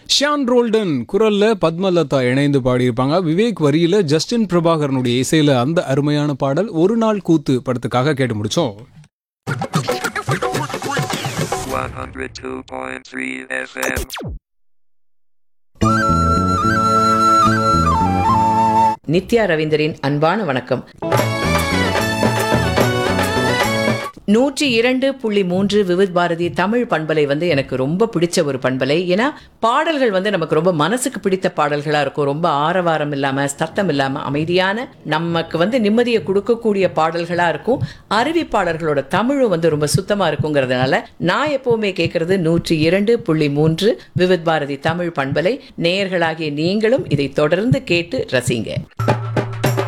ஷியான் ரோல்டன் குரல்ல பத்மலதா இணைந்து பாடியிருப்பாங்க. விவேக் வரியில ஜஸ்டின் பிரபாகரனுடைய இசையில அந்த அருமையான பாடல் ஒரு நாள் கூத்து படத்துக்காக கேட்டு முடிச்சோம். 102.3 FM. நித்யா ரவீந்தரின் அன்பான வணக்கம். 102.3 விவித் பாரதி தமிழ் பண்பலை எனக்கு ரொம்ப பிடிச்ச ஒரு பண்பலை. ஏன்னா பாடல்கள் நமக்கு ரொம்ப மனசுக்கு பிடித்த பாடல்களா இருக்கும். ரொம்ப ஆரவாரம் இல்லாம சத்தம் இல்லாம அமைதியான நமக்கு நிம்மதியை கொடுக்கக்கூடிய பாடல்களா இருக்கும். அறிவிப்பாளர்களோட தமிழும் ரொம்ப சுத்தமா இருக்குங்கிறதுனால நான் எப்பவுமே கேட்கறது 102.3 விவித் பாரதி தமிழ் பண்பலை. நேயர்களாகிய நீங்களும் இதை தொடர்ந்து கேட்டு ரசிங்க.